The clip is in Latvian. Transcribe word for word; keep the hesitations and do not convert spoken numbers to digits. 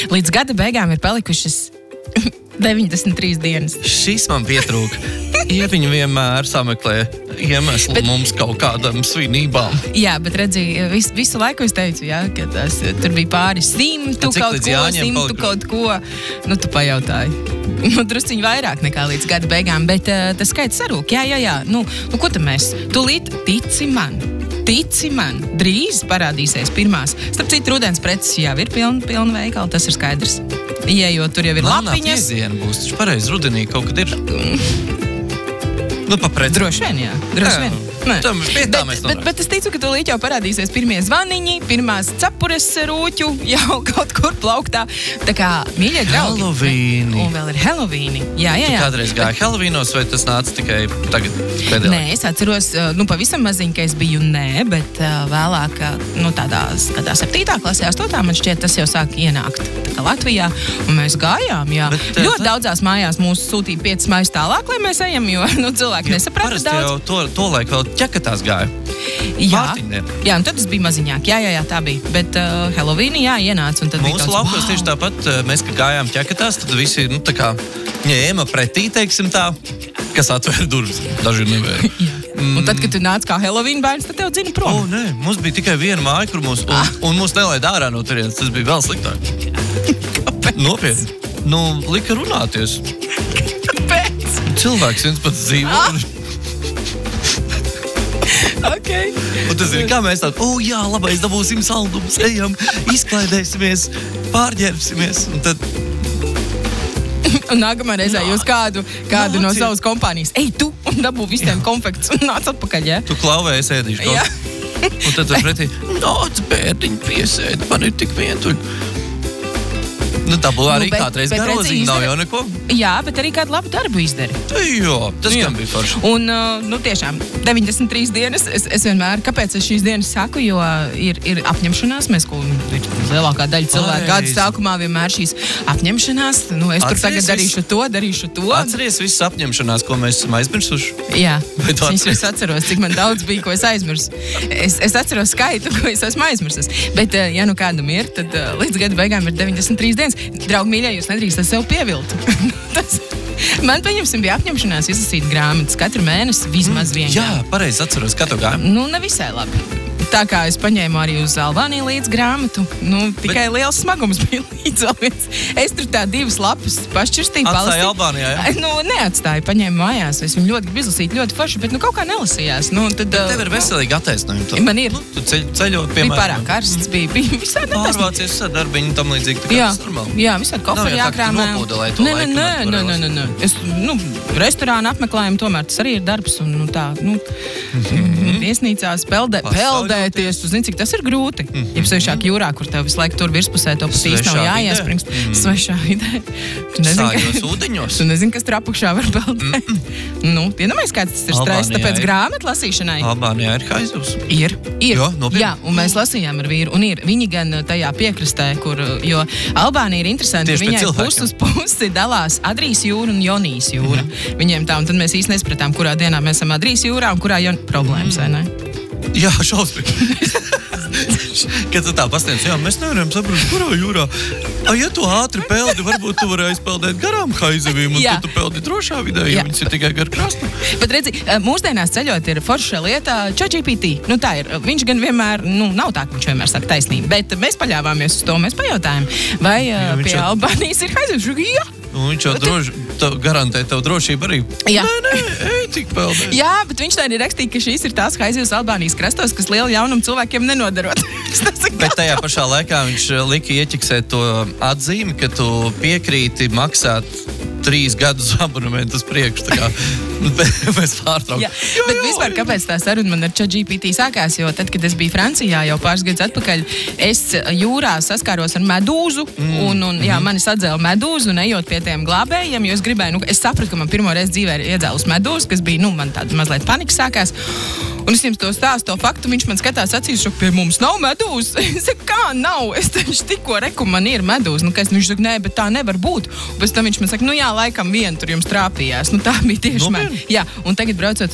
Līdz gada beigām ir palikušas deviņdesmit trīs dienas. Šis man pietrūka. Ja viņi vienmēr sameklē iemeslu bet, mums kaut kādam svinībām. Jā, bet redzi, vis, visu laiku es teicu, jā, ka tas, tur bija pāri simtu kaut ko, simtu kaut ko. Nu, tu pajautāji. Nu, drusciņi vairāk nekā līdz gada beigām, bet uh, tas skaits sarūk. Jā, jā, jā. Nu, nu ko tad mēs? Tūlīt tici man. Tici man, drīz parādīsies pirmās. Starp citu, rudens preces jau ir pilna, pilna veikala, tas ir skaidrs. Ieejot, tur jau ir Lānā lapiņas. Pieziena būs, taču pareizi rudenī kaut kad ir. Nu, pa preci. Droši vien, jā. Droši vien. Tam, pie tā mēs bet, bet es ticu, ka tūlīt jau parādīsies pirmie zvaniņi, pirmās cepures rūķu jau kaut kur plauktā. Tā kā, mīļie draugi. Helovīni. Un vēl ir Helovīni. Jā, jā, jā. Tu kādreiz gāji Helovīnos, vai tas nāca tikai tagad pēdējā? Nē, es atceros, nu, pavisam maziņ, ka es biju nē, bet uh, vēlāk, nu, tādās, kādā septītā klasē, astotā, man šķiet, tas jau sāk ienākt tā kā Latvijā. Un mēs gājām, jā. Bet, ļoti tā... daudzās mājās mūs sūtīja piecas mājas tālāk, lai mēs ejam, jo, nu, cilvēki ja, nesaprata daudz. Parasti jau to, to laik vēl ķekatās gāja. Jā, Mārtiņiem. jā, un tad tas bija maziņāk. Jā, jā, jā, tā bija. Bet uh, Helovīni, jā, ienāca. Un tad mūsu bija tāds, laukos wow. tieši tāpat, mēs, kad gājām ķekatās, tad visi, nu, tā kā ņēma pretī, teiksim tā, kas atvēra durvis. Daži nevēra. Mm. Un tad, kad tu nāc kā Helovīna bērns, tad tev dzina prom. O, nē, mums bija tikai viena māja, kur mūs, un, ah. un mūs nelaid ārā no turienes. Tas bija vēl sliktāk. Kāpēc? Nopietni. Nu, lika runāties. Kāpēc? Cilvēks viens pats dzīvo. Ah. Okay. Un tas ir, kā mēs tādu, o jā, labais, dabūsim saldumus, ejam, izklaidēsimies, pārģērbsimies, un tad... Un nākamā reizē jūs kādu, kādu no savas kompānijas, ej tu, un dabū visiem konfekts, un nāc atpakaļ, jā? Tu klauvēji sēdīšu kaut. Jā. Un tad tu pretī, nāc, bērdiņi piesēdi, man ir tik vientuļi. Nu, tā būtu arī nu, kādreiz garoziņa, nav jau neko. Jā, bet arī kādu labu darbu izdari. Jā, tas gan bija forši. Un, nu, tiešām, deviņdesmit trīs dienas, es, es vienmēr, kāpēc es šīs dienas saku, jo ir, ir apņemšanās, mēs, ko lielākā daļa cilvēku gadu sākumā vienmēr šīs apņemšanās, nu, es tur tagad darīšu to, darīšu to. Atceries visas apņemšanās, ko mēs esam aizmirsuši? Jā, es atceros, cik man daudz bija, ko es aizmirsu. Es, es atceros skaitu, ko es esmu aizmirsus. Bet, ja nu kādam ir, tad līdz gada beigām ir deviņdesmit trīs dienas. Draugi mīļie, jūs nedrīkstat sev pievilt. Tas, man, pieņemsim, bija apņemšanās izlasīt grāmatas katru mēnesi vismaz vienu. Jā, pareizi atceros, kā to gāja. Nu, nevisai labi. Tā kā es paņēmu arī uz Albāniju līdz grāmatu, nu, tikai Bet... liels smagums bija līdz vēl viens. Es tur tā divas lapas pašķirstīju. Atstāju Albānijā, jā? Nu, neatstāju, paņēmu mājās. Es viņu ļoti gribu izlasīt, ļoti forši, bet nu kaut kā nelasījās. Nu, tad, bet tev ir veselīgi attaisnojumi. Man ir. Nu, tu ceļ, ceļot, piemēram. Bija pārāk karsts, bija, bija visādi attaisnojumi. Pārvācies visādi darbiņi tam līdzīgi, tā kā jā, tas normāli. Jā, visādi koferi jākrāmē. Nē, nē, nē, nē, nē, nē, nē. Es, nu, restorāna apmeklējumu tomēr tas arī ir darbs un, nu, tā, nu, mm-hmm. viesnīcās peldē, peldēties, tu zini, cik tas ir grūti. Mm-hmm. Ja svešāk jūrā, kur tev visu laiku tur virspusē to pat īsti nav jāiespringst. Mm-hmm. Svešā vidē. Tu nezini, Sājos ūdeņos. Tu nezini, kas tur apakšā var peldēt. Mm-hmm. Nu, iedomājies, kāds tas ir stress, tāpēc ir. Grāmatu lasīšanai. Albānijā ir haizivs. Ir, ir. Jo, nopietni. Jā, un mēs lasījām ar vīru, un ir. Viņi gan tajā piekrastē, kur, jo Albānija ir interesanti, ka viņai pus uz pusi dalās Adrijas jūra un Jonijas jūra. Mm-hmm. Viņiem tā, un tad mēs īsti nespratām, kurā dienā mēs esam Adrijas jūrā un kurā Jon... problēmas, vai ne? Jā, šausmīgi. Kad tu tā pasniedz, jā, mēs nevaram saprast, kurā jūrā. A, ja tu ātri peldi, varbūt tu vari aizpeldēt garām haizivīm, un jā. tad tu peldi drošā vidē, jo viņas ir tikai gar krastu. Bet redzi, mūsdienās ceļot ir forša lieta ChatGPT. Nu tā ir, viņš gan vienmēr, nu nav tā, ka viņš vienmēr saka taisnību, bet mēs paļāvāmies uz to, mēs pajautājām, vai jā, pie jau... Albānijas ir haizivs. Jā. Un viņš jau droši, tev garantē tev drošību arī. Jā. Nē, nē, ej, tik peldēt. Jā, bet viņš tā arī rakstīja, ka šīs ir tās haizivs Albānijas krastos, kas lielu jaunumu cilvēkiem nenodarot. Bet tajā pašā laikā viņš lika ieķiksēt to atzīmi, ka tu piekrīti maksāt trīs gadus abonementu uz priekšu, tā kā mēs pārtraukam. Jā, bet vispār, kāpēc tā saruna man ar ChatGPT sākās, jo tad, kad es biju Francijā jau pāris gadus atpakaļ, es jūrā saskāros ar medūzu, mm. un, un jā, mani sadzēla medūzu, un ejot pie tiem glābējiem, jo es gribēju, nu, es sapratu, ka man pirmo reizi dzīvē ir iedzēlus medūzu, kas bija, nu, man tāda mazliet panika sākās. Un es jums to stāstu, to faktu, viņš man skatās acīs, ka pie mums nav medūzas. Es saku, kā nav? Es taču tikko reku, man ir medūza. Nu, kas, viņš saka, nē, bet tā nevar būt. Un pēc tam viņš man saka, nu jā, laikam vien tur jums trāpījās. Nu, tā bija tieši man. Jā, un tagad braucot